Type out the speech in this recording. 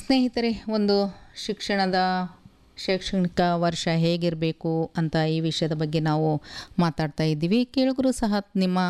ಸ್ನೇಹಿತರೆ, ಒಂದು ಶಿಕ್ಷಣದ ಶೈಕ್ಷಣಿಕ ವರ್ಷ ಹೇಗಿರಬೇಕು ಅಂತ ಈ ವಿಷಯದ ಬಗ್ಗೆ ನಾವು ಮಾತಾಡ್ತಾ ಇದ್ದೀವಿ. ಕೇಳುಗರು ಸಹ ನಿಮ್ಮ